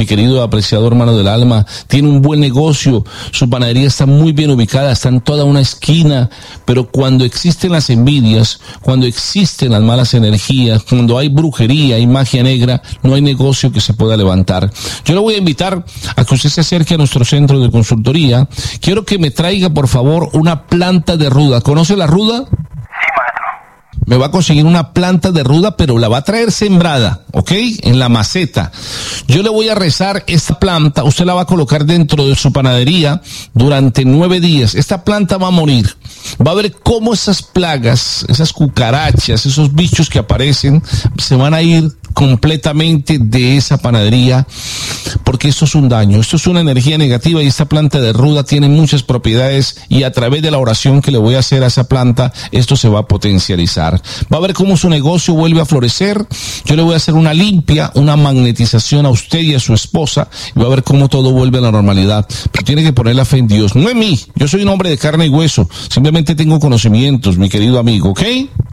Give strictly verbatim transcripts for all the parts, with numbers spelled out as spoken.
mi querido apreciador hermano del alma, tiene un buen negocio, su panadería está muy bien ubicada, está en toda una esquina, pero cuando existen las envidias, cuando existen las malas energías, cuando hay brujería, hay magia negra, no hay negocio que se pueda levantar. Yo le voy a invitar a que usted se acerque a nuestro centro de consultoría. Quiero que me traiga, por favor, una planta de ruda. ¿Conoce la ruda? Sí, maestro. Me va a conseguir una planta de ruda, pero la va a traer sembrada, ¿ok? En la maceta. Yo le voy a rezar esta planta, usted la va a colocar dentro de su panadería durante nueve días. Esta planta va a morir. Va a ver cómo esas plagas, esas cucarachas, esos bichos que aparecen, se van a ir completamente de esa panadería, porque esto es un daño, esto es una energía negativa, y esta planta de ruda tiene muchas propiedades, y a través de la oración que le voy a hacer a esa planta, esto se va a potencializar. Va a ver cómo su negocio vuelve a florecer. Yo le voy a hacer una limpia, una magnetización a usted y a su esposa, y va a ver cómo todo vuelve a la normalidad. Pero tiene que poner la fe en Dios, no en mí. Yo soy un hombre de carne y hueso, simplemente tengo conocimientos, mi querido amigo, ¿ok? Ok,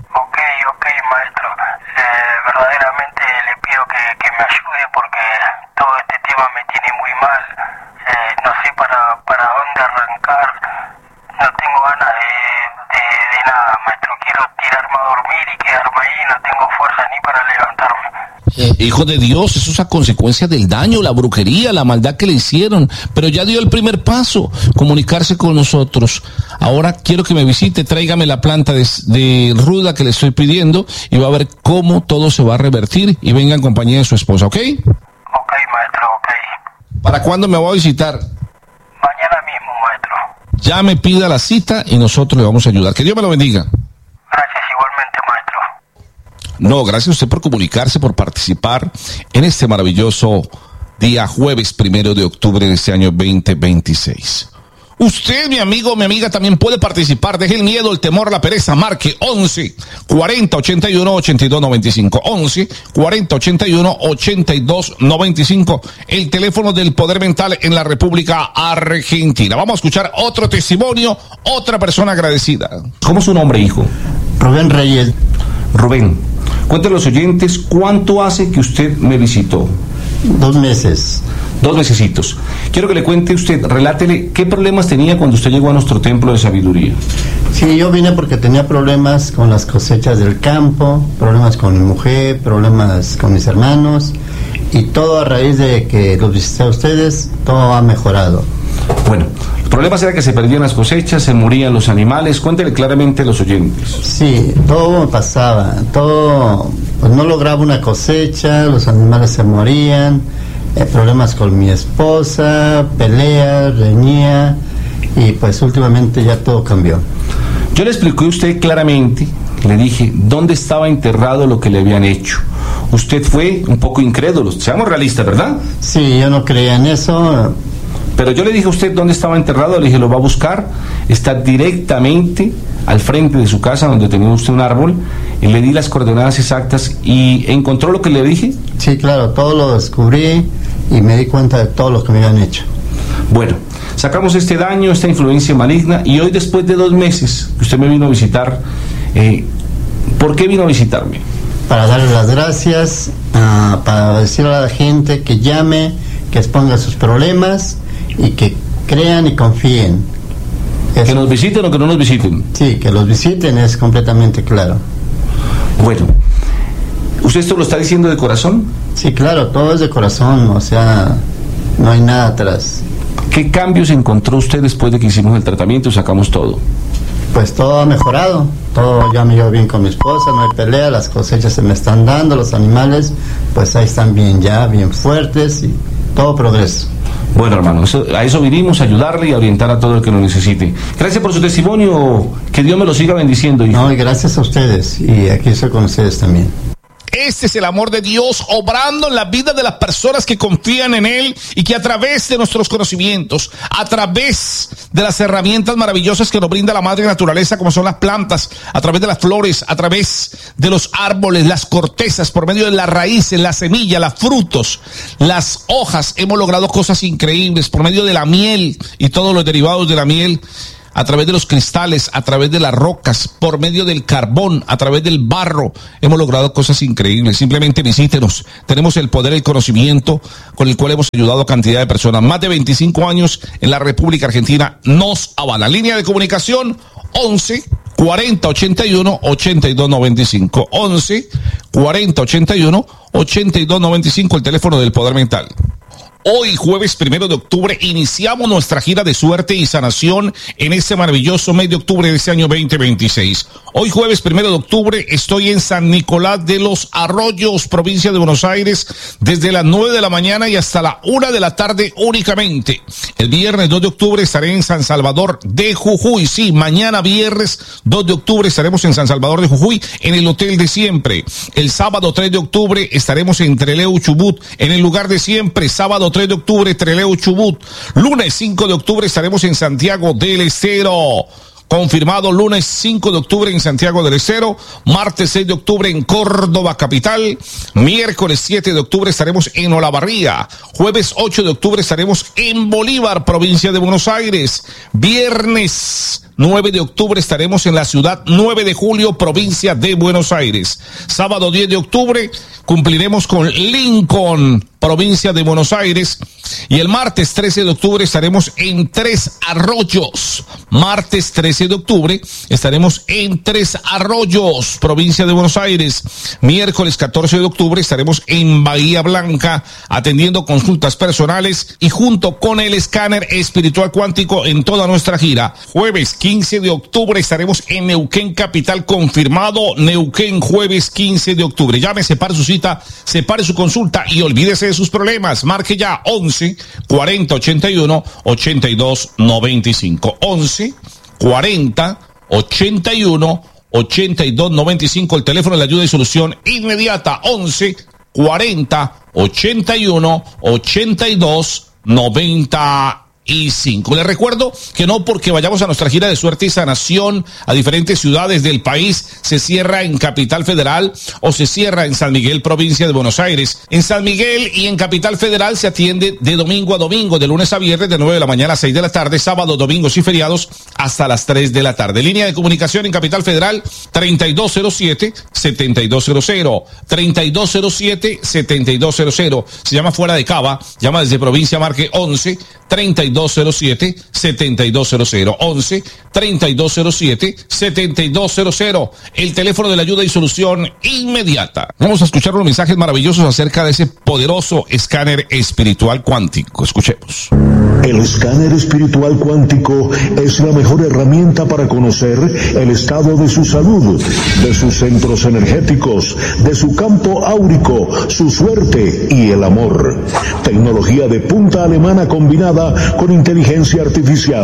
ok, maestro. Eh, verdaderamente le pido que, que me ayude, porque todo este tema me tiene muy mal. Eh, no sé para, para dónde arrancar. No tengo ganas de, de, de nada, maestro. Quiero tirarme a dormir y quedarme ahí. No tengo fuerza ni para levantarme. Hijo de Dios, eso es a consecuencia del daño, la brujería, la maldad que le hicieron, pero ya dio el primer paso, comunicarse con nosotros. Ahora quiero que me visite, tráigame la planta de, de ruda que le estoy pidiendo, y va a ver cómo todo se va a revertir, y venga en compañía de su esposa, ¿ok? Ok, maestro, ok. ¿Para cuándo me va a visitar? Mañana mismo, maestro. Ya me pida la cita y nosotros le vamos a ayudar. Que Dios me lo bendiga. Gracias igualmente, maestro. No, gracias a usted por comunicarse, por participar en este maravilloso día jueves primero de octubre de este año veinte veintiséis. Usted, mi amigo, mi amiga, también puede participar. Deje el miedo, el temor, la pereza. Marque once cuarenta ochenta y uno ochenta y dos noventa y cinco. once cuarenta ochenta y uno ochenta y dos noventa y cinco. El teléfono del poder mental en la República Argentina. Vamos a escuchar otro testimonio, otra persona agradecida. ¿Cómo es su nombre, hijo? Rubén Reyes. Rubén, cuéntale a los oyentes cuánto hace que usted me visitó. Dos meses. Dos mesecitos. Quiero que le cuente usted, relátele qué problemas tenía cuando usted llegó a nuestro templo de sabiduría. Sí, yo vine porque tenía problemas con las cosechas del campo, problemas con mi mujer, problemas con mis hermanos, y todo a raíz de que los visité a ustedes, todo ha mejorado. Bueno, los problemas era que se perdían las cosechas, se morían los animales. Cuéntele claramente a los oyentes. Sí, todo me pasaba, todo, pues no lograba una cosecha, los animales se morían, eh, problemas con mi esposa, peleas, reñía, y pues últimamente ya todo cambió. Yo le expliqué a usted claramente, le dije dónde estaba enterrado lo que le habían hecho. Usted fue un poco incrédulo, seamos realistas, ¿verdad? Sí, yo no creía en eso. Pero yo le dije a usted dónde estaba enterrado, le dije lo va a buscar, está directamente al frente de su casa donde tenía usted un árbol, y le di las coordenadas exactas y encontró lo que le dije. Sí, claro, todo lo descubrí y me di cuenta de todo lo que me habían hecho. Bueno, sacamos este daño, esta influencia maligna, y hoy, después de dos meses que usted me vino a visitar, eh, ¿por qué vino a visitarme? Para darle las gracias, uh, para decirle a la gente que llame, que exponga sus problemas y que crean y confíen. Eso. ¿Que nos visiten o que no nos visiten? Sí, que los visiten, es completamente claro. Bueno, ¿usted esto lo está diciendo de corazón? Sí, claro, todo es de corazón, o sea, no hay nada atrás. ¿Qué cambios encontró usted después de que hicimos el tratamiento y sacamos todo? Pues todo ha mejorado, todo, ya me llevo bien con mi esposa, no hay pelea, las cosechas se me están dando, los animales pues ahí están bien ya, bien fuertes, y todo progreso. Bueno, hermano, eso, a eso vinimos, a ayudarle y a orientar a todo el que lo necesite. Gracias por su testimonio, que Dios me lo siga bendiciendo, hijo. No, y gracias a ustedes, y aquí estoy con ustedes también. Este es el amor de Dios obrando en la vida de las personas que confían en Él, y que a través de nuestros conocimientos, a través de las herramientas maravillosas que nos brinda la madre naturaleza, como son las plantas, a través de las flores, a través de los árboles, las cortezas, por medio de las raíces, la semilla, los frutos, las hojas, hemos logrado cosas increíbles por medio de la miel y todos los derivados de la miel. a través de los cristales, a través de las rocas, por medio del carbón, a través del barro. Hemos logrado cosas increíbles. Simplemente visítenos. Tenemos el poder, el conocimiento con el cual hemos ayudado a cantidad de personas. Más de veinticinco años en la República Argentina nos avala. Línea de comunicación once cuarenta ochenta y uno ochenta y dos noventa y cinco. once cuarenta ochenta y uno ochenta y dos noventa y cinco, el teléfono del Poder Mental. Hoy, jueves primero de octubre, iniciamos nuestra gira de suerte y sanación en este maravilloso mes de octubre de este año veinte veintiséis. Hoy, jueves primero de octubre, estoy en San Nicolás de los Arroyos, provincia de Buenos Aires, desde las nueve de la mañana y hasta la una de la tarde únicamente. El viernes dos de octubre estaré en San Salvador de Jujuy. Sí, mañana viernes dos de octubre estaremos en San Salvador de Jujuy, en el hotel de siempre. El sábado tres de octubre estaremos en Trelew, Chubut, en el lugar de siempre. Sábado tres de octubre, Trelew, Chubut. Lunes cinco de octubre estaremos en Santiago del Estero. Confirmado, lunes cinco de octubre en Santiago del Estero, martes seis de octubre en Córdoba capital, miércoles siete de octubre estaremos en Olavarría, jueves ocho de octubre estaremos en Bolívar, provincia de Buenos Aires, viernes nueve de octubre estaremos en la ciudad nueve de julio, provincia de Buenos Aires, sábado diez de octubre cumpliremos con Lincoln, provincia de Buenos Aires, y el martes trece de octubre estaremos en Tres Arroyos. Martes trece de octubre estaremos en Tres Arroyos, provincia de Buenos Aires. Miércoles catorce de octubre estaremos en Bahía Blanca atendiendo consultas personales y junto con el escáner espiritual cuántico en toda nuestra gira. Jueves quince de octubre estaremos en Neuquén capital, confirmado. Neuquén, jueves quince de octubre. Llame, separe su cita, separe su consulta y olvídese de sus problemas. Marque ya once cuarenta ochenta y uno ochenta y dos noventa y cinco. once cuarenta ochenta y uno ochenta y dos noventa y cinco, el teléfono de la ayuda y solución inmediata. once cuarenta ochenta y uno ochenta y dos noventa y cinco. Les recuerdo que no porque vayamos a nuestra gira de suerte y sanación a diferentes ciudades del país se cierra en Capital Federal o se cierra en San Miguel, provincia de Buenos Aires. En San Miguel y en Capital Federal se atiende de domingo a domingo, de lunes a viernes, de nueve de la mañana a seis de la tarde, sábados, domingos y feriados hasta las tres de la tarde. Línea de comunicación en Capital Federal treinta y dos cero siete setenta y dos cero cero, treinta y dos cero siete setenta y dos cero cero. Se llama fuera de Cava, llama desde provincia, marque once treinta y dos cero siete setenta y dos cero cero, once treinta y dos cero siete setenta y dos cero cero, el teléfono de la ayuda y solución inmediata. Vamos a escuchar unos mensajes maravillosos acerca de ese poderoso escáner espiritual cuántico. Escuchemos. El escáner espiritual cuántico es la mejor herramienta para conocer el estado de su salud, de sus centros energéticos, de su campo áurico, su suerte y el amor. Tecnología de punta alemana combinada con inteligencia artificial.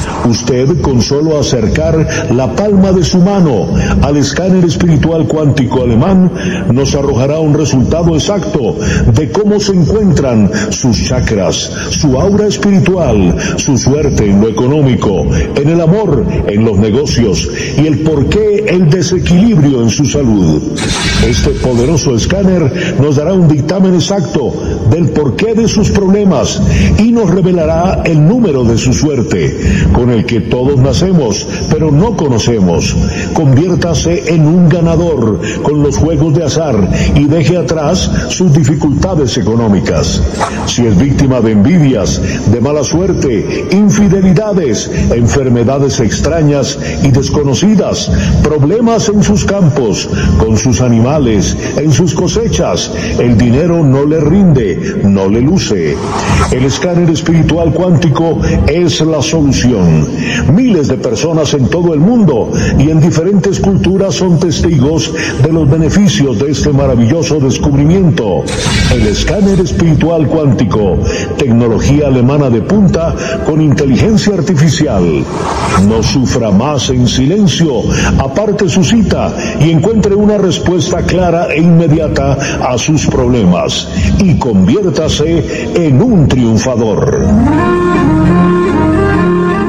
Usted, con solo acercar la palma de su mano al escáner espiritual cuántico alemán, nos arrojará un resultado exacto de cómo se encuentran sus chakras, su aura espiritual, su suerte en lo económico, en el amor, en los negocios y el porqué el desequilibrio en su salud. Este poderoso escáner nos dará un dictamen exacto del porqué de sus problemas y nos revelará el número de su suerte, con el que todos nacemos, pero no conocemos. Conviértase en un ganador con los juegos de azar y deje atrás sus dificultades económicas. Si es víctima de envidias, de mala suerte, infidelidades, enfermedades extrañas y desconocidas, problemas en sus campos, con sus animales, en sus cosechas, el dinero no le rinde, no le luce. El escáner espiritual cuántico es la solución. Miles de personas en todo el mundo y en diferentes culturas son testigos de los beneficios de este maravilloso descubrimiento. El escáner espiritual cuántico, tecnología alemana de punta con inteligencia artificial. No sufra más en silencio, aparte su cita y encuentre una respuesta clara e inmediata a sus problemas y conviértase en un triunfador.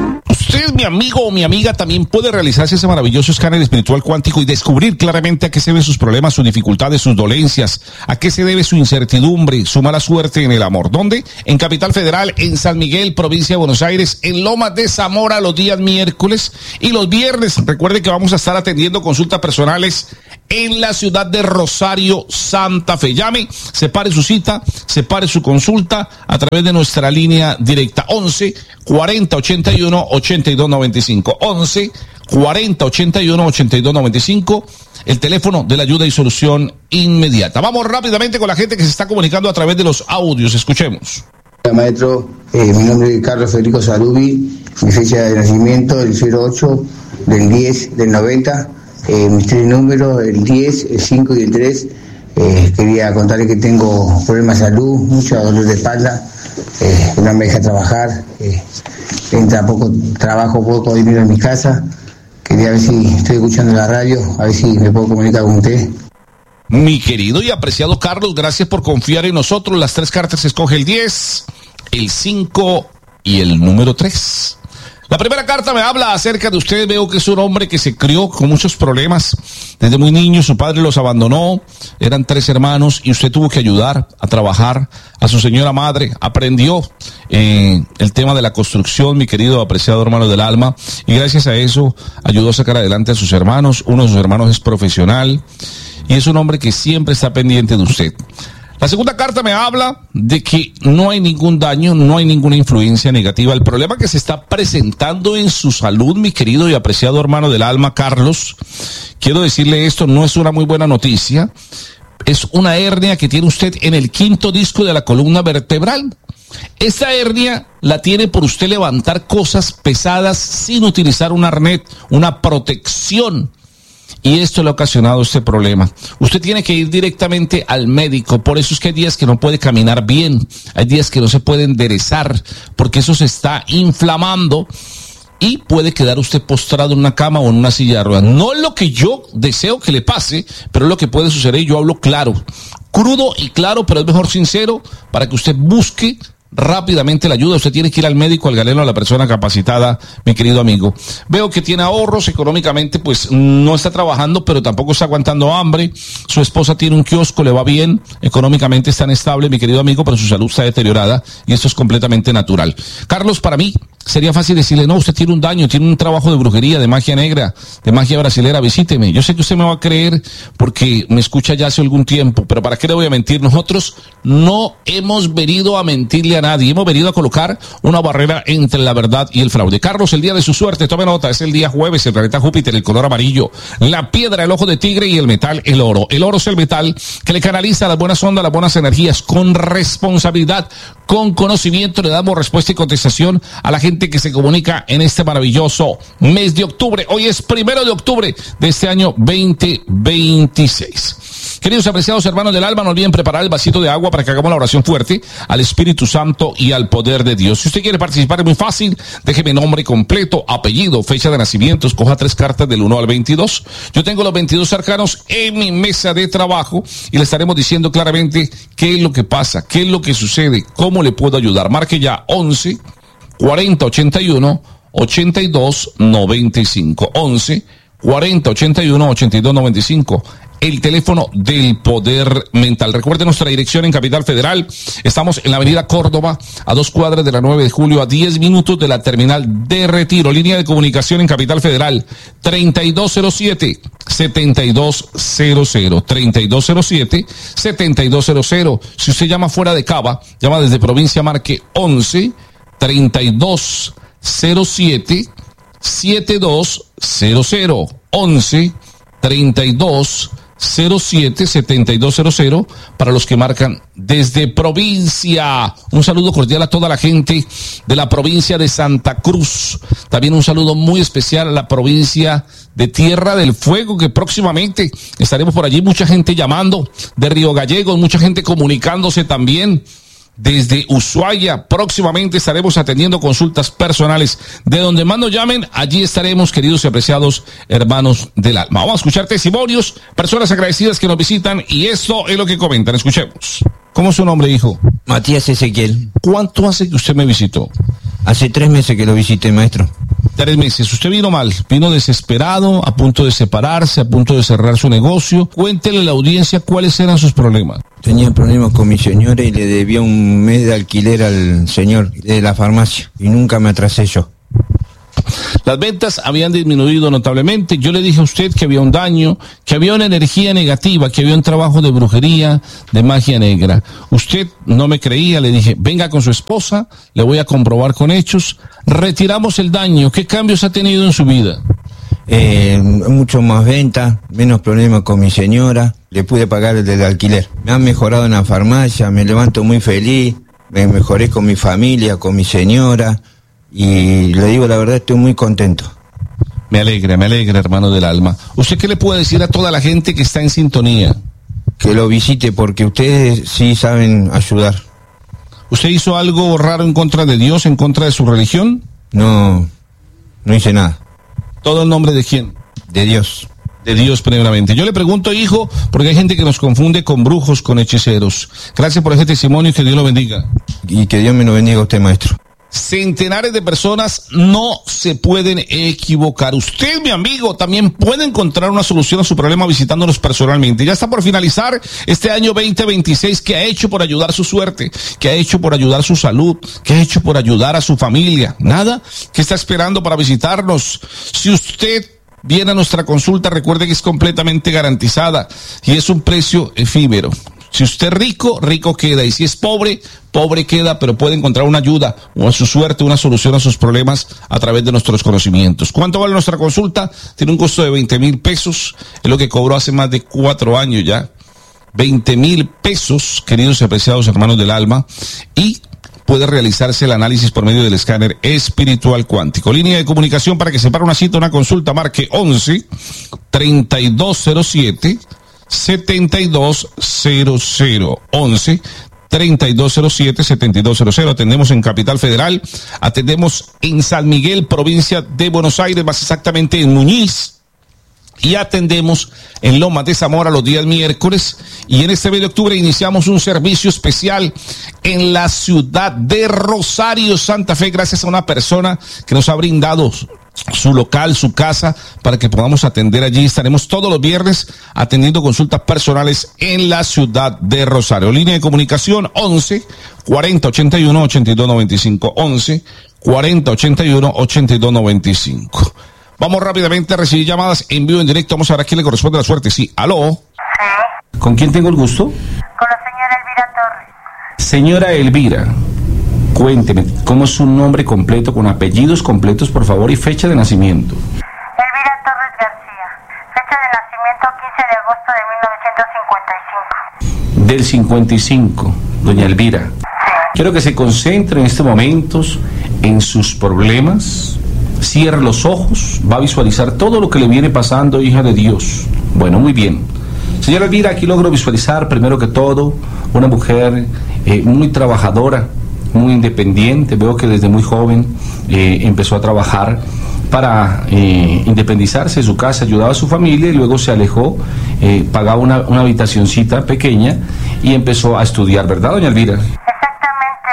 Usted, mi amigo o mi amiga, también puede realizarse ese maravilloso escáner espiritual cuántico y descubrir claramente a qué se deben sus problemas, sus dificultades, sus dolencias, a qué se debe su incertidumbre, su mala suerte en el amor. ¿Dónde? En Capital Federal, en San Miguel, provincia de Buenos Aires, en Lomas de Zamora los días miércoles y los viernes. Recuerde que vamos a estar atendiendo consultas personales en la ciudad de Rosario, Santa Fe. Llame, separe su cita, separe su consulta a través de nuestra línea directa once cuarenta ochenta y uno ochenta y dos noventa y cinco. once cuarenta ochenta y uno ochenta y dos noventa y cinco, el teléfono de la ayuda y solución inmediata. Vamos rápidamente con la gente que se está comunicando a través de los audios. Escuchemos. Hola, maestro, eh, mi nombre es Carlos Federico Salubi, mi fecha de nacimiento el cero ocho del diez del noventa. Eh, mis tres números, el diez, el cinco y el tres. Eh, quería contarle que tengo problemas de salud, mucho dolor de espalda, eh, que no me deja trabajar, eh, entra poco trabajo, poco dinero en mi casa. Quería ver si estoy escuchando la radio, a ver si me puedo comunicar con usted. Mi querido y apreciado Carlos, gracias por confiar en nosotros. Las tres cartas se escoge el diez, el cinco y el número tres. La primera carta me habla acerca de usted. Veo que es un hombre que se crió con muchos problemas. Desde muy niño su padre los abandonó. Eran tres hermanos y usted tuvo que ayudar a trabajar a su señora madre. Aprendió eh, el tema de la construcción, mi querido apreciado hermano del alma. Y gracias a eso ayudó a sacar adelante a sus hermanos. Uno de sus hermanos es profesional y es un hombre que siempre está pendiente de usted. La segunda carta me habla de que no hay ningún daño, no hay ninguna influencia negativa. El problema que se está presentando en su salud, mi querido y apreciado hermano del alma, Carlos, quiero decirle esto, no es una muy buena noticia. Es una hernia que tiene usted en el quinto disco de la columna vertebral. Esta hernia la tiene por usted levantar cosas pesadas sin utilizar un arnés, una protección. Y esto le ha ocasionado este problema. Usted tiene que ir directamente al médico. Por eso es que hay días que no puede caminar bien. Hay días que no se puede enderezar porque eso se está inflamando y puede quedar usted postrado en una cama o en una silla de ruedas. No es lo que yo deseo que le pase, pero es lo que puede suceder y yo hablo claro. Crudo y claro, pero es mejor sincero para que usted busque rápidamente la ayuda. Usted tiene que ir al médico, al galeno, a la persona capacitada, mi querido amigo. Veo que tiene ahorros, económicamente pues no está trabajando, pero tampoco está aguantando hambre. Su esposa tiene un kiosco, le va bien, económicamente está inestable, mi querido amigo, pero su salud está deteriorada y esto es completamente natural. Carlos, para mí sería fácil decirle, no, usted tiene un daño, tiene un trabajo de brujería, de magia negra, de magia brasilera, visíteme. Yo sé que usted me va a creer porque me escucha ya hace algún tiempo, pero ¿para qué le voy a mentir? Nosotros no hemos venido a mentirle a nadie, hemos venido a colocar una barrera entre la verdad y el fraude. Carlos, el día de su suerte, tome nota, es el día jueves, el planeta Júpiter, el color amarillo, la piedra, el ojo de tigre y el metal, el oro. El oro es el metal que le canaliza las buenas ondas, las buenas energías, con responsabilidad, con conocimiento, le damos respuesta y contestación a la gente que se comunica en este maravilloso mes de octubre. Hoy es primero de octubre de este año veinte veintiséis. Queridos apreciados hermanos del alma, no olviden preparar el vasito de agua para que hagamos la oración fuerte al Espíritu Santo y al poder de Dios. Si usted quiere participar es muy fácil, déjeme nombre completo, apellido, fecha de nacimiento, escoja tres cartas del uno al veintidós. Yo tengo los veintidós arcanos en mi mesa de trabajo y le estaremos diciendo claramente qué es lo que pasa, qué es lo que sucede, cómo le puedo ayudar. Marque ya once cuarenta ochenta y uno ochenta y dos noventa y cinco. once cuarenta ochenta y uno ochenta y dos noventa y cinco. El teléfono del poder mental. Recuerde nuestra dirección en Capital Federal. Estamos en la avenida Córdoba, a dos cuadras de la nueve de julio, a diez minutos de la terminal de Retiro. Línea de comunicación en Capital Federal, treinta y dos cero siete, setenta y dos cero cero. treinta y dos cero siete, setenta y dos cero cero. Si usted llama fuera de Cava, llama desde provincia, marque once treinta y dos cero siete, setenta y dos cero cero. once treinta y dos cero siete, setenta y dos cero cero para los que marcan desde provincia. Un saludo cordial a toda la gente de la provincia de Santa Cruz. También un saludo muy especial a la provincia de Tierra del Fuego, que próximamente estaremos por allí. Mucha gente llamando de Río Gallegos, mucha gente comunicándose también desde Ushuaia. Próximamente estaremos atendiendo consultas personales. De donde más nos llamen, allí estaremos, queridos y apreciados hermanos del alma. Vamos a escuchar testimonios, personas agradecidas que nos visitan, y esto es lo que comentan. Escuchemos. ¿Cómo es su nombre, hijo? Matías Ezequiel. ¿Cuánto hace que usted me visitó? Hace tres meses que lo visité, maestro. Tres meses. Usted vino mal, vino desesperado, a punto de separarse, a punto de cerrar su negocio. Cuéntele a la audiencia cuáles eran sus problemas. Tenía problemas con mi señora y le debía un mes de alquiler al señor de la farmacia y nunca me atrasé yo. Las ventas habían disminuido notablemente. Yo le dije a usted que había un daño, que había una energía negativa, que había un trabajo de brujería, de magia negra. Usted no me creía, le dije, venga con su esposa, le voy a comprobar con hechos. Retiramos el daño. ¿Qué cambios ha tenido en su vida? Eh, mucho más venta, menos problemas con mi señora, le pude pagar el del alquiler. Me han mejorado en la farmacia, me levanto muy feliz, me mejoré con mi familia, con mi señora. Y le digo la verdad, estoy muy contento. Me alegra, me alegra, hermano del alma. ¿Usted qué le puede decir a toda la gente que está en sintonía? Que lo visite porque ustedes sí saben ayudar. ¿Usted hizo algo raro en contra de Dios, en contra de su religión? No, no hice nada. ¿Todo en nombre de quién? De Dios. De Dios primeramente. Yo le pregunto, hijo, porque hay gente que nos confunde con brujos, con hechiceros. Gracias por ese testimonio y que Dios lo bendiga. Y que Dios me lo bendiga a usted, maestro. Centenares de personas no se pueden equivocar. Usted, mi amigo, también puede encontrar una solución a su problema visitándonos personalmente. Ya está por finalizar este año veinte veintiséis. ¿Qué ha hecho por ayudar su suerte? ¿Qué ha hecho por ayudar su salud? ¿Qué ha hecho por ayudar a su familia? ¿Nada? ¿Qué está esperando para visitarnos? Si usted viene a nuestra consulta, recuerde que es completamente garantizada y es un precio efímero. Si usted es rico, rico queda. Y si es pobre, pobre queda, pero puede encontrar una ayuda o a su suerte, una solución a sus problemas a través de nuestros conocimientos. ¿Cuánto vale nuestra consulta? Tiene un costo de veinte mil pesos. Es lo que cobró hace más de cuatro años ya. veinte mil pesos, queridos y apreciados hermanos del alma. Y puede realizarse el análisis por medio del escáner espiritual cuántico. Línea de comunicación para que separe una cita, una consulta, marque once, treinta y dos cero siete, setenta y dos cero cero, once, treinta y dos cero siete, setenta y dos cero cero. Atendemos en Capital Federal, atendemos en San Miguel, provincia de Buenos Aires, más exactamente en Muñiz, y atendemos en Lomas de Zamora los días miércoles, y en este mes de octubre iniciamos un servicio especial en la ciudad de Rosario, Santa Fe, gracias a una persona que nos ha brindado su local, su casa, para que podamos atender allí. Estaremos todos los viernes atendiendo consultas personales en la ciudad de Rosario. Línea de comunicación once, cuarenta, ochenta y uno, ochenta y dos noventa y cinco, once, cuarenta, ochenta y uno, ochenta y dos noventa y cinco. Vamos rápidamente a recibir llamadas en vivo, en directo. Vamos a ver a quién le corresponde la suerte. Sí, aló. Sí. ¿Con quién tengo el gusto? Con la señora Elvira Torres. Señora Elvira, cuénteme, ¿cómo es su nombre completo, con apellidos completos, por favor, y fecha de nacimiento? Elvira Torres García. Fecha de nacimiento quince de agosto de mil novecientos cincuenta y cinco. Del cincuenta y cinco, doña Elvira. Sí. Quiero que se concentre en estos momentos en sus problemas. Cierre los ojos, va a visualizar todo lo que le viene pasando, hija de Dios. Bueno, muy bien. Señora Elvira, aquí logro visualizar, primero que todo, una mujer eh, muy trabajadora, muy independiente. Veo que desde muy joven eh, empezó a trabajar para eh, independizarse de su casa, ayudaba a su familia y luego se alejó, eh, pagaba una, una habitacioncita pequeña y empezó a estudiar, ¿verdad, doña Elvira? Exactamente,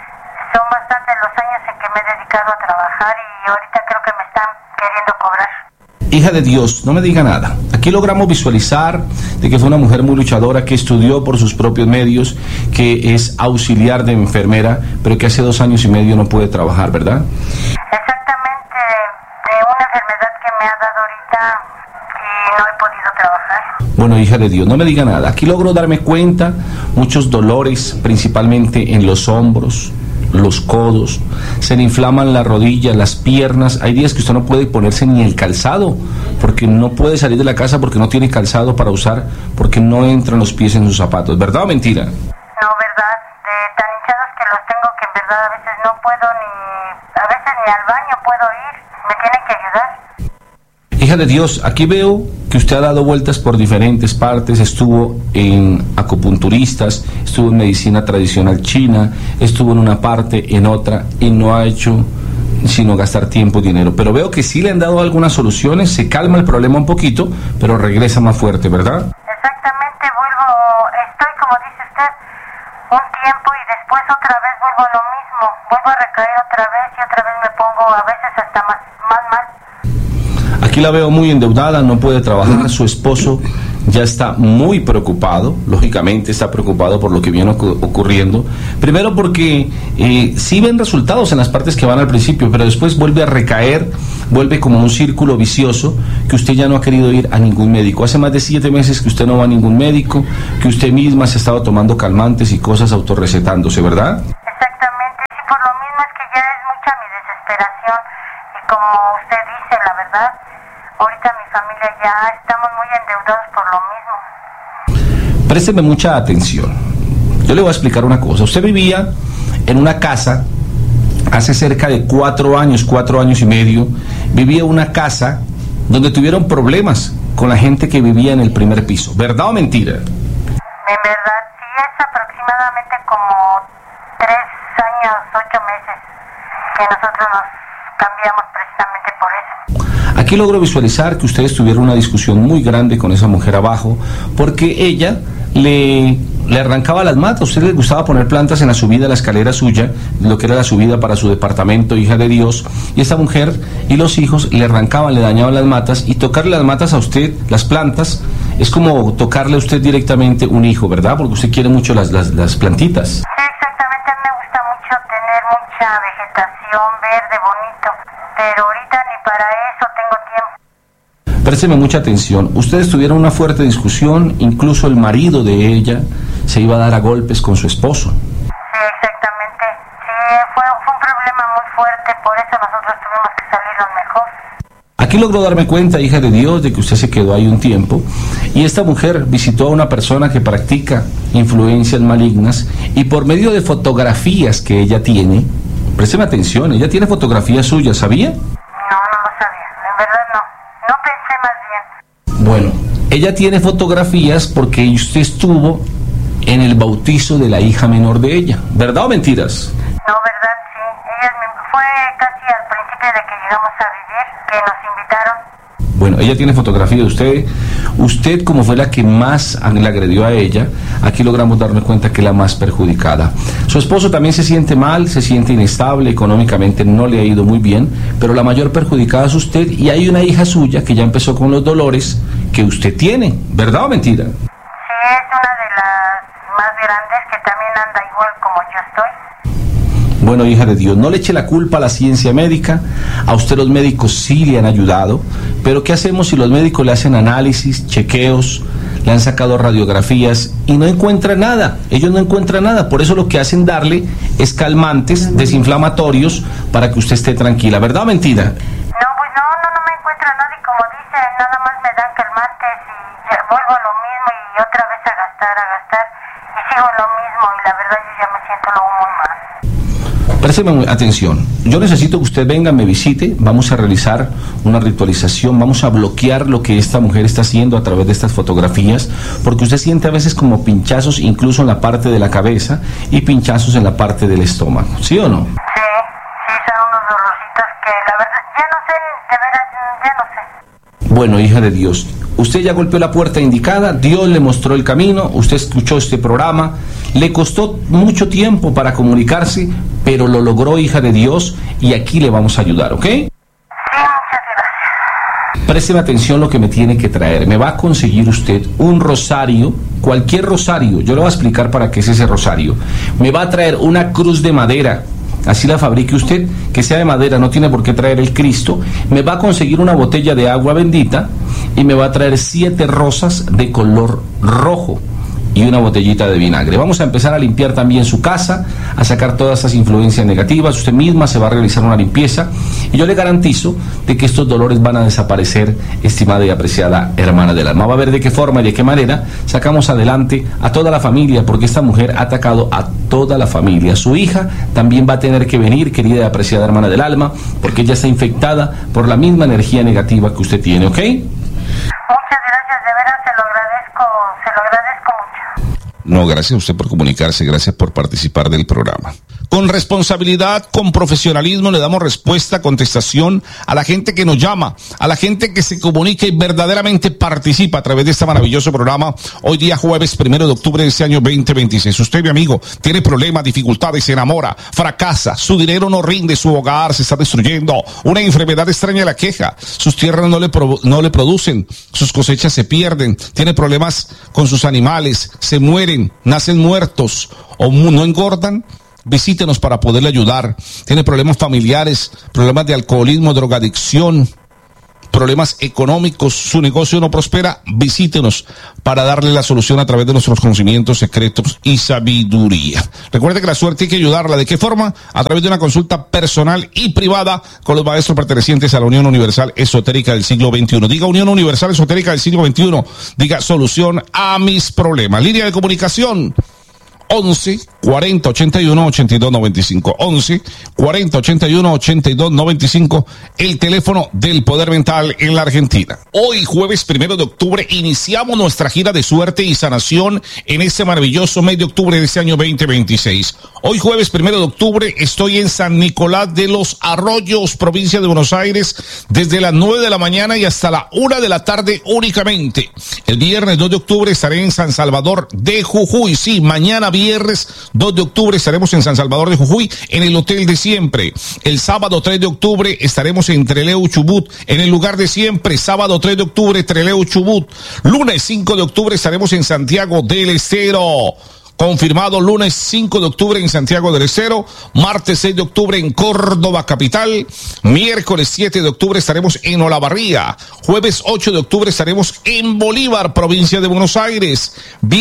son bastantes los años en que me he dedicado a trabajar y ahorita creo que me están queriendo cobrar. Hija de Dios, no me diga nada. Aquí logramos visualizar de que fue una mujer muy luchadora, que estudió por sus propios medios, que es auxiliar de enfermera, pero que hace dos años y medio no puede trabajar, ¿verdad? Exactamente, de una enfermedad que me ha dado ahorita y no he podido trabajar. Bueno, hija de Dios, no me diga nada. Aquí logro darme cuenta, muchos dolores, principalmente en los hombros, los codos, se le inflaman las rodillas, las piernas. Hay días que usted no puede ponerse ni el calzado, porque no puede salir de la casa porque no tiene calzado para usar, porque no entran los pies en sus zapatos. ¿Verdad o mentira? No, verdad, de tan hinchados que los tengo que en verdad a veces no puedo ni, a veces ni al baño puedo ir, me tienen que ayudar. Hija de Dios, aquí veo que usted ha dado vueltas por diferentes partes, estuvo en acupunturistas, estuvo en medicina tradicional china, estuvo en una parte, en otra, y no ha hecho sino gastar tiempo y dinero. Pero veo que sí le han dado algunas soluciones, se calma el problema un poquito, pero regresa más fuerte, ¿verdad? Exactamente, vuelvo, estoy como dice usted, un tiempo y después otra vez vuelvo a lo mismo, vuelvo a recaer otra vez y otra vez me pongo pongo a veces hasta más, más mal. Aquí la veo muy endeudada, no puede trabajar, su esposo ya está muy preocupado, lógicamente está preocupado por lo que viene ocu- ocurriendo. Primero porque eh, sí ven resultados en las partes que van al principio, pero después vuelve a recaer, vuelve como un círculo vicioso, que usted ya no ha querido ir a ningún médico. Hace más de siete meses que usted no va a ningún médico, que usted misma se ha estado tomando calmantes y cosas autorrecetándose, ¿verdad? Exactamente, sí, por lo mismo es que ya es mucha mi desesperación y como usted dice, la verdad, ahorita mi familia ya estamos muy endeudados por lo mismo. Présteme mucha atención. Yo le voy a explicar una cosa. Usted vivía en una casa hace cerca de cuatro años, cuatro años y medio. Vivía en una casa donde tuvieron problemas con la gente que vivía en el primer piso. ¿Verdad o mentira? En verdad, sí, es aproximadamente como tres años, ocho meses que nosotros nos cambiamos precisamente por eso. Aquí logro visualizar que ustedes tuvieron una discusión muy grande con esa mujer abajo, porque ella le, le arrancaba las matas. A usted le gustaba poner plantas en la subida de la escalera suya, lo que era la subida para su departamento, hija de Dios, y esta mujer y los hijos le arrancaban, le dañaban las matas, y tocarle las matas a usted, las plantas, es como tocarle a usted directamente un hijo, ¿verdad? Porque usted quiere mucho las, las, las plantitas. Sí, exactamente, a mí me gusta mucho tener mucha vegetación verde, bonito, pero ahorita ni para eso tengo tiempo. Présteme mucha atención. Ustedes tuvieron una fuerte discusión, incluso el marido de ella se iba a dar a golpes con su esposo. Sí, exactamente. Sí, fue, fue un problema muy fuerte, por eso nosotros tuvimos que salirnos mejor. Aquí logró darme cuenta, hija de Dios, de que usted se quedó ahí un tiempo, y esta mujer visitó a una persona que practica influencias malignas, y por medio de fotografías que ella tiene, présteme atención, ella tiene fotografías suyas, ¿sabía? No, no lo sabía, en verdad no. No pensé más bien. Bueno, ella tiene fotografías porque usted estuvo en el bautizo de la hija menor de ella, ¿verdad o mentiras? No, verdad, sí. Ella me, fue casi al principio de que llegamos a vivir, que nos invitaron. Bueno, ella tiene fotografía de usted. Usted, como fue la que más le agredió a ella, aquí logramos darnos cuenta que es la más perjudicada. Su esposo también se siente mal, se siente inestable, económicamente no le ha ido muy bien, pero la mayor perjudicada es usted, y hay una hija suya que ya empezó con los dolores que usted tiene, ¿verdad o mentira? Sí, es una de las más grandes que también anda igual como yo estoy. Bueno, hija de Dios, no le eche la culpa a la ciencia médica. A usted los médicos sí le han ayudado, pero ¿qué hacemos si los médicos le hacen análisis, chequeos, le han sacado radiografías y no encuentran nada? Ellos no encuentran nada, por eso lo que hacen darle es calmantes, desinflamatorios, para que usted esté tranquila, ¿verdad o mentira? No, pues no, no, no me encuentra nada y como dice, nada más me dan calmantes y ya vuelvo a lo mismo y otra vez a gastar, a gastar y sigo lo mismo y la verdad yo ya me siento luego muy mal. Présteme atención, yo necesito que usted venga, me visite, vamos a realizar una ritualización, vamos a bloquear lo que esta mujer está haciendo a través de estas fotografías, porque usted siente a veces como pinchazos incluso en la parte de la cabeza y pinchazos en la parte del estómago, ¿sí o no? Sí, sí, son unos dolorcitos que la verdad, ya no sé, de veras, ya no sé. Bueno, hija de Dios, usted ya golpeó la puerta indicada, Dios le mostró el camino, usted escuchó este programa, le costó mucho tiempo para comunicarse, pero lo logró, hija de Dios, y aquí le vamos a ayudar, ¿ok? Sí, muchas gracias. Présteme atención lo que me tiene que traer. Me va a conseguir usted un rosario, cualquier rosario, yo le voy a explicar para qué es ese rosario. Me va a traer una cruz de madera, así la fabrique usted, que sea de madera, no tiene por qué traer el Cristo. Me va a conseguir una botella de agua bendita y me va a traer siete rosas de color rojo y una botellita de vinagre. Vamos a empezar a limpiar también su casa, a sacar todas esas influencias negativas. Usted misma se va a realizar una limpieza y yo le garantizo de que estos dolores van a desaparecer, estimada y apreciada hermana del alma. Va a ver de qué forma y de qué manera sacamos adelante a toda la familia, porque esta mujer ha atacado a toda la familia. Su hija también va a tener que venir, querida y apreciada hermana del alma, porque ella está infectada por la misma energía negativa que usted tiene, ¿ok? Muchas gracias, de veras se lo agradezco, se lo agradezco mucho. No, gracias a usted por comunicarse, gracias por participar del programa. Con responsabilidad, con profesionalismo, le damos respuesta, contestación a la gente que nos llama, a la gente que se comunica y verdaderamente participa a través de este maravilloso programa. Hoy día jueves primero de octubre de este año veinte veintiséis. Usted, mi amigo, tiene problemas, dificultades, se enamora, fracasa, su dinero no rinde, su hogar se está destruyendo, una enfermedad extraña la queja, sus tierras no le, pro, no le producen, sus cosechas se pierden, tiene problemas con sus animales, se mueren, nacen muertos o no engordan. Visítenos para poderle ayudar. Tiene problemas familiares, problemas de alcoholismo, drogadicción, problemas económicos, su negocio no prospera. Visítenos para darle la solución a través de nuestros conocimientos, secretos y sabiduría. Recuerde que la suerte hay que ayudarla. ¿De qué forma? A través de una consulta personal y privada con los maestros pertenecientes a la Unión Universal Esotérica del siglo veintiuno. Diga Unión Universal Esotérica del siglo veintiuno. Diga solución a mis problemas. Línea de comunicación once, cuarenta, ochenta y uno, ochenta y dos, noventa y cinco. once, cuarenta, ochenta y uno, ochenta y dos, noventa y cinco. El teléfono del poder mental en la Argentina. Hoy, jueves primero de octubre, iniciamos nuestra gira de suerte y sanación en este maravilloso mes de octubre de este año veinte veintiséis. Hoy, jueves primero de octubre, estoy en San Nicolás de los Arroyos, provincia de Buenos Aires, desde las nueve de la mañana y hasta la una de la tarde únicamente. El viernes dos de octubre estaré en San Salvador de Jujuy. Sí, mañana viernes dos de octubre estaremos en San Salvador de Jujuy, en el hotel de siempre. El sábado tres de octubre estaremos en Trelew, Chubut, en el lugar de siempre. Sábado tres de octubre, Trelew, Chubut. Lunes cinco de octubre estaremos en Santiago del Estero. Confirmado, lunes cinco de octubre en Santiago del Estero, martes seis de octubre en Córdoba capital, miércoles siete de octubre estaremos en Olavarría, jueves ocho de octubre estaremos en Bolívar, provincia de Buenos Aires,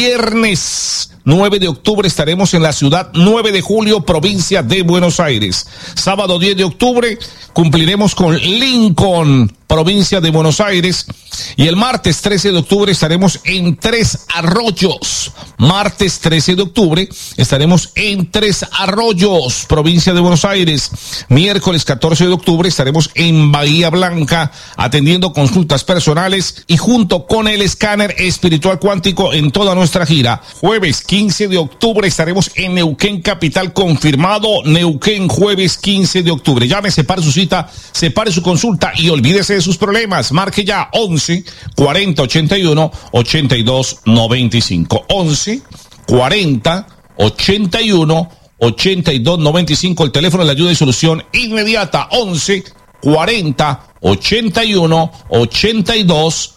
viernes nueve de octubre estaremos en la ciudad nueve de julio, provincia de Buenos Aires, sábado diez de octubre cumpliremos con Lincoln, provincia de Buenos Aires, y el martes trece de octubre estaremos en Tres Arroyos. Martes trece de octubre estaremos en Tres Arroyos, provincia de Buenos Aires. Miércoles catorce de octubre estaremos en Bahía Blanca atendiendo consultas personales y junto con el escáner espiritual cuántico en toda nuestra gira. Jueves quince de octubre estaremos en Neuquén capital, confirmado. Neuquén, jueves quince de octubre. Llame, separe su cita, separe su consulta y olvídese de sus problemas. Marque ya once, cuarenta, ochenta y uno, ochenta y dos, noventa y cinco. once, cuarenta, ochenta y uno, ochenta y dos, noventa y cinco. El teléfono de la ayuda y solución inmediata. once, cuarenta, ochenta y uno, ochenta y dos,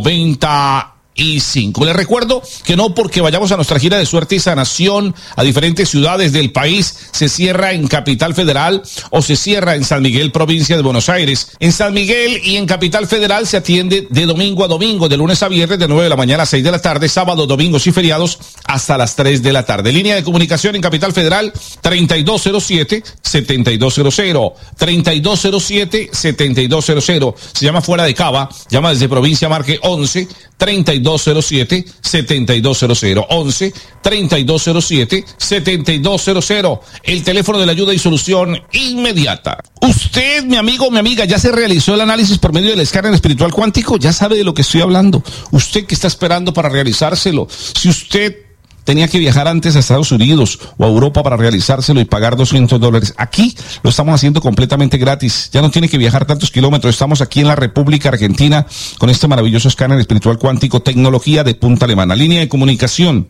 noventa y cinco. Les recuerdo que no porque vayamos a nuestra gira de suerte y sanación a diferentes ciudades del país se cierra en Capital Federal o se cierra en San Miguel, provincia de Buenos Aires. En San Miguel y en Capital Federal se atiende de domingo a domingo, de lunes a viernes, de nueve de la mañana a seis de la tarde, sábado, domingos y feriados hasta las tres de la tarde. Línea de comunicación en Capital Federal treinta y dos cero siete, setenta y dos cero cero, treinta y dos cero siete, setenta y dos cero cero. Se llama fuera de Cava, llama desde provincia, marque once, treinta y dos cero siete, setenta y dos cero cero, once, treinta y dos cero siete, setenta y dos cero cero, el teléfono de la ayuda y solución inmediata. Usted, mi amigo, mi amiga, ya se realizó el análisis por medio del escáner espiritual cuántico, ya sabe de lo que estoy hablando. Usted que está esperando para realizárselo, si usted tenía que viajar antes a Estados Unidos o a Europa para realizárselo y pagar doscientos dólares. Aquí lo estamos haciendo completamente gratis. Ya no tiene que viajar tantos kilómetros. Estamos aquí en la República Argentina con este maravilloso escáner espiritual cuántico, tecnología de punta alemana. Línea de comunicación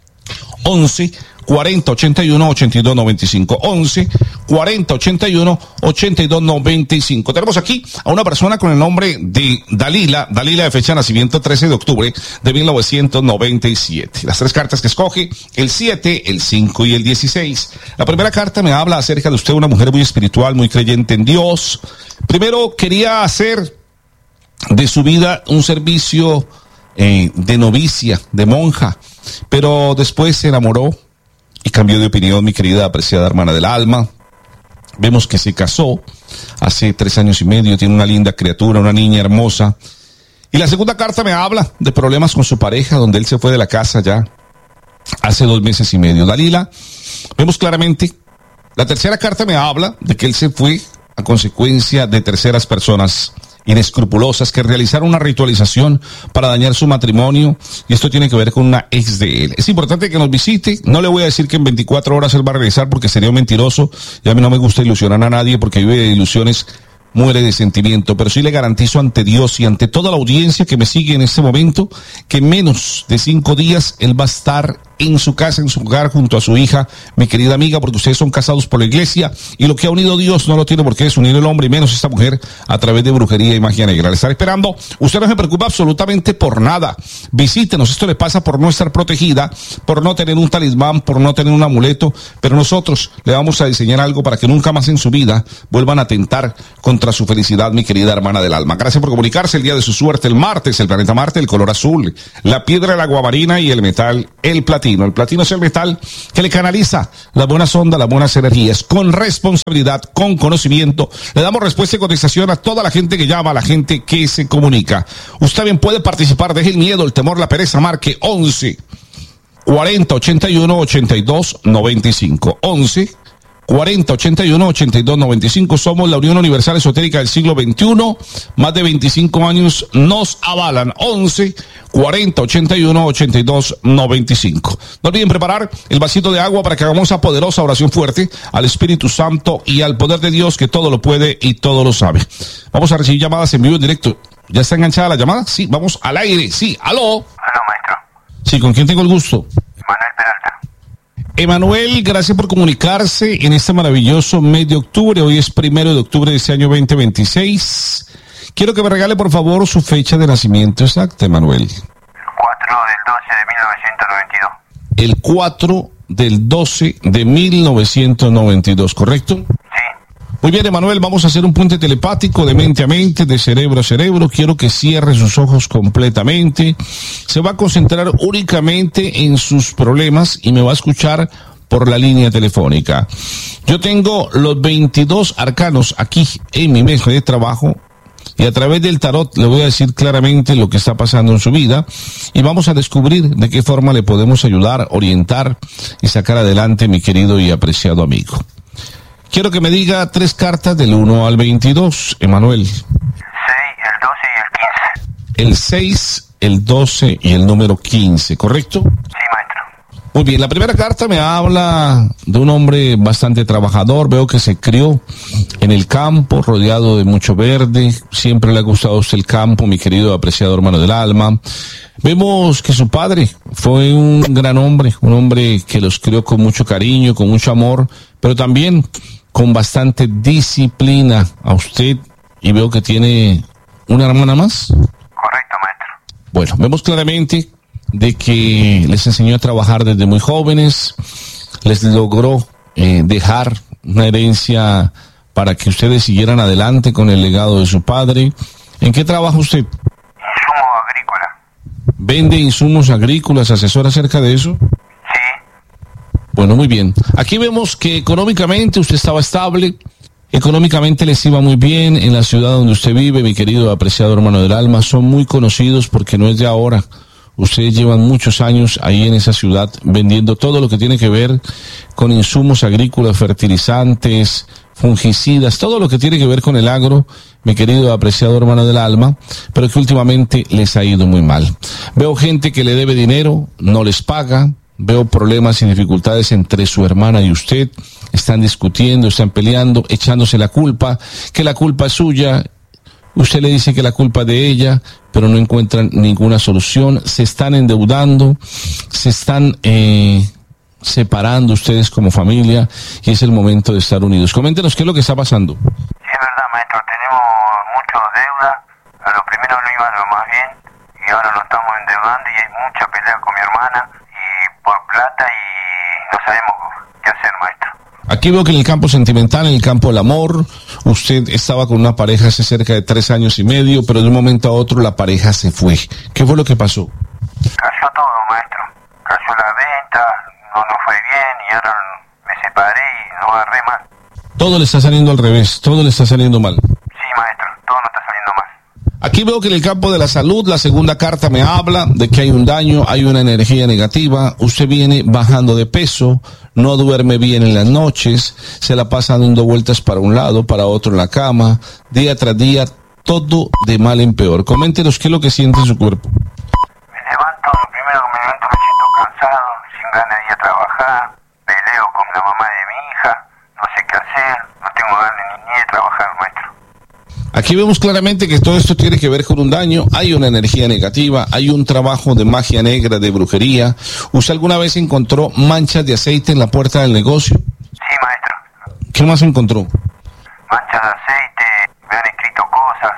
once, cuarenta, ochenta y uno, ochenta y dos, noventa y cinco. once, cuarenta, ochenta y uno, ochenta y dos, noventa y cinco. Tenemos aquí a una persona con el nombre de Dalila, Dalila de fecha de nacimiento trece de octubre de mil novecientos noventa y siete. Las tres cartas que escoge, el siete, el cinco y el dieciséis. La primera carta me habla acerca de usted, una mujer muy espiritual, muy creyente en Dios. Primero quería hacer de su vida un servicio eh, de novicia, de monja, pero después se enamoró y cambió de opinión, mi querida apreciada hermana del alma. Vemos que se casó hace tres años y medio, tiene una linda criatura, una niña hermosa. Y la segunda carta me habla de problemas con su pareja, donde él se fue de la casa ya hace dos meses y medio. Dalila, vemos claramente. La tercera carta me habla de que él se fue a consecuencia de terceras personas. inescrupulosas que realizaron una ritualización para dañar su matrimonio, y esto tiene que ver con una ex de él. Es importante que nos visite. No le voy a decir que en veinticuatro horas él va a regresar porque sería un mentiroso, y a mí no me gusta ilusionar a nadie porque vive de ilusiones, muere de sentimiento, pero sí le garantizo ante Dios y ante toda la audiencia que me sigue en este momento que en menos de cinco días él va a estar en su casa, en su hogar, junto a su hija, mi querida amiga, porque ustedes son casados por la iglesia, y lo que ha unido Dios no lo tiene por qué desunir el hombre, y menos esta mujer, a través de brujería y magia negra. Le estaré esperando. Usted no se preocupa absolutamente por nada. Visítenos. Esto le pasa por no estar protegida, por no tener un talismán, por no tener un amuleto, pero nosotros le vamos a diseñar algo para que nunca más en su vida vuelvan a atentar contra su felicidad, mi querida hermana del alma. Gracias por comunicarse. El día de su suerte, el martes, el planeta Marte, el color azul, la piedra, la guamarina y el metal, el platino. El platino es el metal que le canaliza las buenas ondas, las buenas energías, con responsabilidad, con conocimiento. Le damos respuesta y contestación a toda la gente que llama, a la gente que se comunica. Usted bien puede participar. Deje el miedo, el temor, la pereza. Marque once cuarenta ochenta y uno ochenta y dos noventa y cinco. once cuarenta ochenta y uno ochenta y dos noventa y cinco. Somos la Unión Universal Esotérica del siglo veintiuno. Más de veinticinco años nos avalan. once cuarenta ochenta y uno ochenta y dos noventa y cinco. No olviden preparar el vasito de agua para que hagamos esa poderosa oración fuerte al Espíritu Santo y al poder de Dios, que todo lo puede y todo lo sabe. Vamos a recibir llamadas en vivo en directo. ¿Ya está enganchada la llamada? Sí, vamos al aire. Sí, aló. Aló, maestro. Sí, ¿con quién tengo el gusto? Manuel Peralta. Emanuel, gracias por comunicarse en este maravilloso mes de octubre. Hoy es primero de octubre de este año veinte veintiséis. Quiero que me regale, por favor, su fecha de nacimiento exacta, Emanuel. El cuatro del doce de mil novecientos noventa y dos, ¿correcto? Sí. Muy bien, Emanuel, vamos a hacer un puente telepático de mente a mente, de cerebro a cerebro. Quiero que cierre sus ojos completamente. Se va a concentrar únicamente en sus problemas y me va a escuchar por la línea telefónica. Yo tengo los veintidós arcanos aquí en mi mesa de trabajo, y a través del tarot le voy a decir claramente lo que está pasando en su vida, y vamos a descubrir de qué forma le podemos ayudar, orientar y sacar adelante, mi querido y apreciado amigo. Quiero que me diga tres cartas del uno al veintidós, Emanuel. seis, el doce y el quince. El seis, el doce y el número quince, ¿correcto? Sí, maestro. Muy bien, la primera carta me habla de un hombre bastante trabajador. Veo que se crió en el campo, rodeado de mucho verde. Siempre le ha gustado a usted el campo, mi querido apreciado hermano del alma. Vemos que su padre fue un gran hombre, un hombre que los crió con mucho cariño, con mucho amor, pero también con bastante disciplina a usted, y veo que tiene una hermana más. Correcto, maestro. Bueno, vemos claramente de que les enseñó a trabajar desde muy jóvenes, les logró eh, dejar una herencia para que ustedes siguieran adelante con el legado de su padre. ¿En qué trabaja usted? Insumo agrícola. ¿Vende insumos agrícolas? ¿Asesora acerca de eso? Sí. Bueno, muy bien. Aquí vemos que económicamente usted estaba estable, económicamente les iba muy bien en la ciudad donde usted vive, mi querido apreciado hermano del alma. Son muy conocidos porque no es de ahora. Ustedes llevan muchos años ahí en esa ciudad vendiendo todo lo que tiene que ver con insumos agrícolas, fertilizantes, fungicidas, todo lo que tiene que ver con el agro, mi querido apreciado hermano del alma, pero que últimamente les ha ido muy mal. Veo gente que le debe dinero, no les paga. Veo problemas y dificultades entre su hermana y usted. Están discutiendo, están peleando, echándose la culpa, que la culpa es suya. Usted le dice que la culpa es de ella, pero no encuentran ninguna solución. Se están endeudando, se están eh, separando ustedes como familia, y es el momento de estar unidos. Coméntenos qué es lo que está pasando. Sí, es verdad, maestro. Tenemos mucha deuda. A lo primero no iba lo más bien, y ahora lo estamos endeudando, y hay mucha pelea con mi hermana y por plata, y no sabemos qué hacer, maestro. Aquí veo que en el campo sentimental, en el campo del amor, usted estaba con una pareja hace cerca de tres años y medio, pero de un momento a otro la pareja se fue. ¿Qué fue lo que pasó? Cayó todo, maestro. Cayó la venta, no nos fue bien, y ahora me separé y no agarré más. Todo le está saliendo al revés, todo le está saliendo mal. Sí, maestro, todo nos está saliendo mal. Aquí veo que en el campo de la salud, la segunda carta me habla de que hay un daño, hay una energía negativa. Usted viene bajando de peso, no duerme bien en las noches, se la pasa dando vueltas para un lado, para otro en la cama. Día tras día todo de mal en peor. Coméntenos qué es lo que siente en su cuerpo. Me levanto, lo primero que me levanto me siento cansado, sin ganas de ir a trabajar, peleo con la mamá de mi hija, no sé qué hacer, no tengo ganas ni, ni de trabajar, maestro. Aquí vemos claramente que todo esto tiene que ver con un daño, hay una energía negativa, hay un trabajo de magia negra, de brujería. ¿Usted alguna vez encontró manchas de aceite en la puerta del negocio? Sí, maestro. ¿Qué más encontró? Manchas de aceite, me han escrito cosas.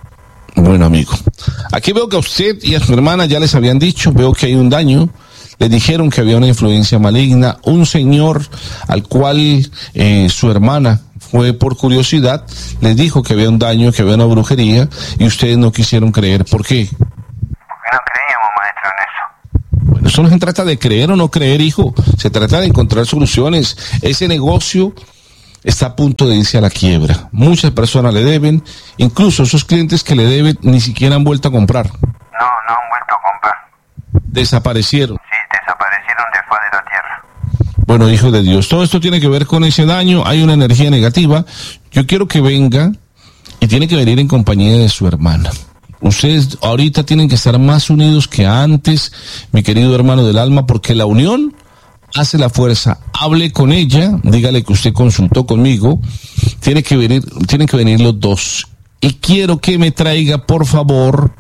Bueno, amigo, aquí veo que a usted y a su hermana ya les habían dicho, veo que hay un daño. Les dijeron que había una influencia maligna, un señor al cual eh, su hermana fue por curiosidad, les dijo que había un daño, que había una brujería, y ustedes no quisieron creer. ¿Por qué? Porque no creíamos, maestro, en eso. Bueno, eso no se trata de creer o no creer, hijo, se trata de encontrar soluciones. Ese negocio está a punto de irse a la quiebra. Muchas personas le deben, incluso esos clientes que le deben ni siquiera han vuelto a comprar. No, no han vuelto a comprar. Desaparecieron. Sí, desaparecieron de faz de la tierra. Bueno, hijo de Dios, todo esto tiene que ver con ese daño, hay una energía negativa. Yo quiero que venga y tiene que venir en compañía de su hermana. Ustedes ahorita tienen que estar más unidos que antes, mi querido hermano del alma, porque la unión hace la fuerza. Hable con ella, dígale que usted consultó conmigo, tiene que venir, tienen que venir los dos. Y quiero que me traiga, por favor,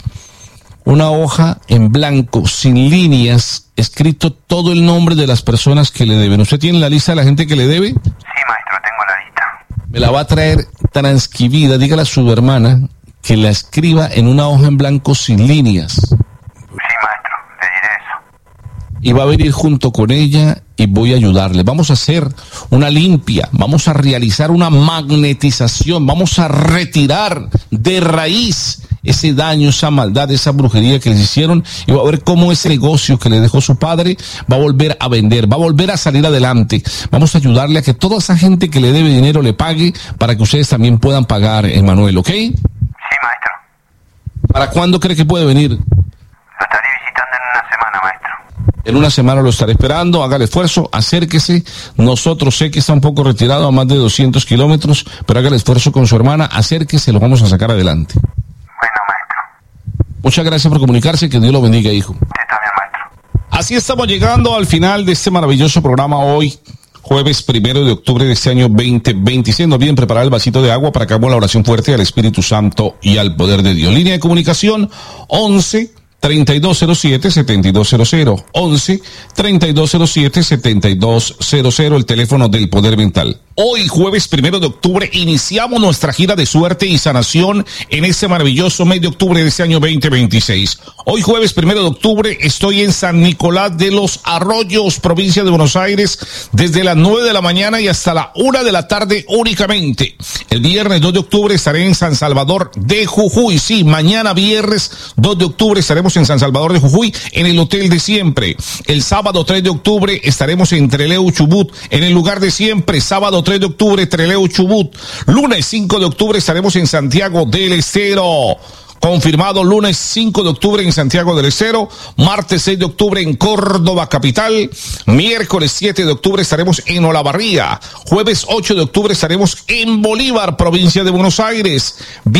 una hoja en blanco, sin líneas, escrito todo el nombre de las personas que le deben. ¿Usted tiene la lista de la gente que le debe? Sí, maestro, tengo la lista. Me la va a traer transcribida, dígale a su hermana que la escriba en una hoja en blanco sin líneas. Sí, maestro, le diré eso. Y va a venir junto con ella y voy a ayudarle. Vamos a hacer una limpia, vamos a realizar una magnetización, vamos a retirar de raíz ese daño, esa maldad, esa brujería que les hicieron, y va a ver cómo ese negocio que le dejó su padre va a volver a vender, va a volver a salir adelante. Vamos a ayudarle a que toda esa gente que le debe dinero le pague para que ustedes también puedan pagar, Emanuel, ¿ok? Sí, maestro. ¿Para cuándo cree que puede venir? Lo estaré visitando en una semana, maestro. En una semana lo estaré esperando, haga el esfuerzo, acérquese. Nosotros, sé que está un poco retirado a más de doscientos kilómetros, pero haga el esfuerzo con su hermana, acérquese, lo vamos a sacar adelante. Bueno, maestro. Muchas gracias por comunicarse, que Dios lo bendiga, hijo. Usted también, maestro. Así estamos llegando al final de este maravilloso programa hoy, jueves primero de octubre de este año veinte veintiséis. No olviden preparar el vasito de agua para que hagamos la oración fuerte al Espíritu Santo y al poder de Dios. Línea de comunicación once treinta y dos cero siete setenta y dos cero cero, once treinta y dos cero siete setenta y dos cero cero, el teléfono del poder mental. Hoy, jueves primero de octubre, iniciamos nuestra gira de suerte y sanación en este maravilloso mes de octubre de este año veinte veintiséis. Hoy, jueves primero de octubre, estoy en San Nicolás de los Arroyos, provincia de Buenos Aires, desde las nueve de la mañana y hasta la una de la tarde únicamente. El viernes dos de octubre estaré en San Salvador de Jujuy. Sí, mañana viernes dos de octubre estaremos en San Salvador de Jujuy, en el hotel de siempre. El sábado tres de octubre estaremos en Trelew, Chubut, en el lugar de siempre. Sábado tres de octubre, Trelew, Chubut. Lunes cinco de octubre estaremos en Santiago del Estero. Confirmado, lunes cinco de octubre en Santiago del Estero, martes seis de octubre en Córdoba capital, miércoles siete de octubre estaremos en Olavarría, jueves ocho de octubre estaremos en Bolívar, provincia de Buenos Aires,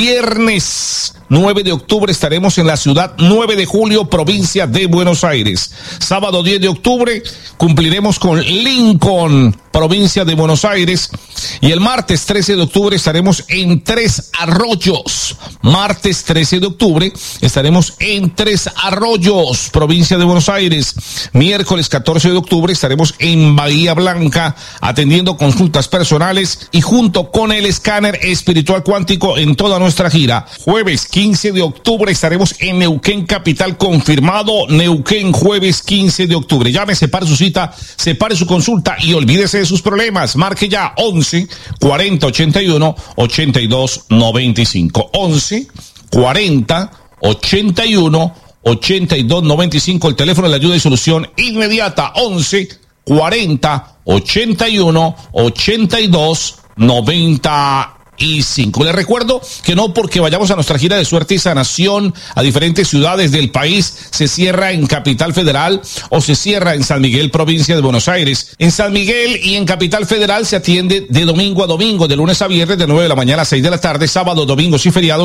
viernes nueve de octubre estaremos en la ciudad nueve de julio, provincia de Buenos Aires, sábado diez de octubre cumpliremos con Lincoln, provincia de Buenos Aires, y el martes trece de octubre estaremos en Tres Arroyos, martes trece de octubre estaremos en Tres Arroyos, provincia de Buenos Aires. Miércoles catorce de octubre estaremos en Bahía Blanca atendiendo consultas personales y junto con el escáner espiritual cuántico en toda nuestra gira. Jueves quince de octubre estaremos en Neuquén capital, confirmado. Neuquén, jueves quince de octubre. Llame, separe su cita, separe su consulta y olvídese de sus problemas. Marque ya once cuarenta ochenta y uno ochenta y dos noventa y cinco. once cuarenta ochenta y uno ochenta y dos noventa y cinco, el teléfono de la ayuda y solución inmediata. Once cuarenta ochenta y uno ochenta y dos noventa y cinco. Les recuerdo que no porque vayamos a nuestra gira de suerte y sanación a diferentes ciudades del país se cierra en Capital Federal o se cierra en San Miguel, provincia de Buenos Aires. En San Miguel y en Capital Federal se atiende de domingo a domingo, de lunes a viernes, de nueve de la mañana a seis de la tarde, sábados, domingos y feriados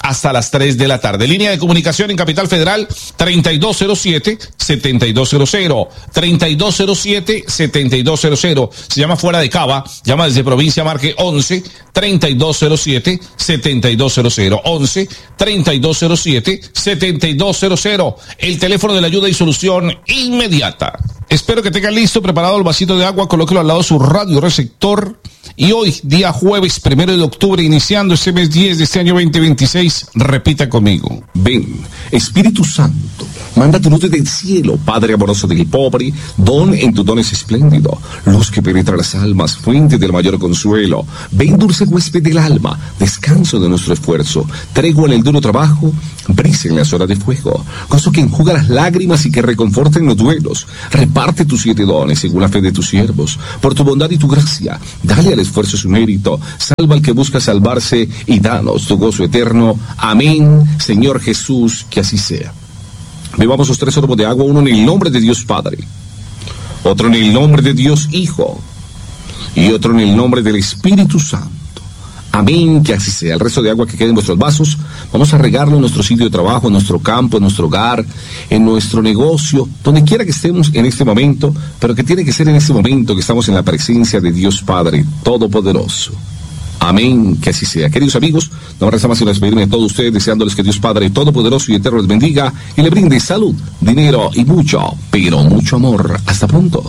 hasta las tres de la tarde. Línea de comunicación en Capital Federal, treinta y dos cero siete, setenta y dos cero cero, treinta y dos cero siete, setenta y dos cero cero. Se llama Fuera de Cava, llama desde provincia, marque once, treinta y dos cero siete, setenta y dos cero cero, once, treinta y dos cero siete, setenta y dos cero cero. El teléfono de la ayuda y solución inmediata. Espero que tengan listo, preparado el vasito de agua, colóquelo al lado de su radio receptor. Y hoy, día jueves, primero de octubre, iniciando este mes diez de este año veinte veintiséis, repita conmigo. Ven, Espíritu Santo, manda tu luz desde el cielo, Padre amoroso del pobre, don en tu don es espléndido, luz que penetra las almas, fuente del mayor consuelo. Ven, dulce huésped del alma, descanso de nuestro esfuerzo, tregua en el duro trabajo, brisa en las horas de fuego, gozo que enjuga las lágrimas y que reconforta en los duelos. Reparte tus siete dones según la fe de tus siervos, por tu bondad y tu gracia, dale al esfuerzo su mérito, salva al que busca salvarse y danos tu gozo eterno. Amén, Señor Jesús, que así sea. Bebamos los tres sorbos de agua, uno en el nombre de Dios Padre, otro en el nombre de Dios Hijo y otro en el nombre del Espíritu Santo. Amén, que así sea. El resto de agua que quede en vuestros vasos, vamos a regarlo en nuestro sitio de trabajo, en nuestro campo, en nuestro hogar, en nuestro negocio, donde quiera que estemos en este momento, pero que tiene que ser en este momento que estamos en la presencia de Dios Padre Todopoderoso. Amén, que así sea. Queridos amigos, no me resta más que despedirme de todos ustedes, deseándoles que Dios Padre Todopoderoso y Eterno les bendiga y le brinde salud, dinero y mucho, pero mucho amor. Hasta pronto.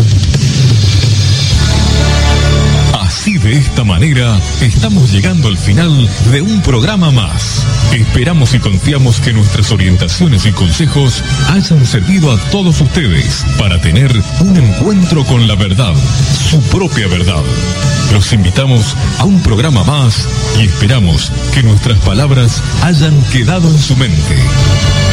Así, de esta manera, estamos llegando al final de un programa más. Esperamos y confiamos que nuestras orientaciones y consejos hayan servido a todos ustedes para tener un encuentro con la verdad, su propia verdad. Los invitamos a un programa más y esperamos que nuestras palabras hayan quedado en su mente.